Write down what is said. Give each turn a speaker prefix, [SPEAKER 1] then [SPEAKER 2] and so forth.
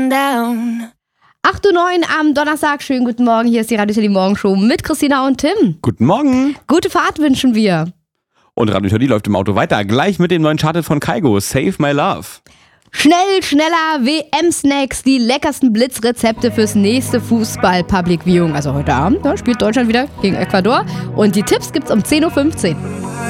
[SPEAKER 1] going down.
[SPEAKER 2] 8:09 Uhr am Donnerstag. Schönen guten Morgen. Hier ist die Radio Teddy Morgenshow mit Christina und Tim.
[SPEAKER 3] Guten Morgen.
[SPEAKER 2] Gute Fahrt wünschen wir.
[SPEAKER 3] Und Radio Teddy läuft im Auto weiter. Gleich mit dem neuen Charted von Kaigo. Save My Love.
[SPEAKER 2] Schnell, schneller, WM-Snacks, die leckersten Blitzrezepte fürs nächste Fußball-Public Viewing. Also heute Abend spielt Deutschland wieder gegen Ecuador. Und die Tipps gibt's um 10:15 Uhr.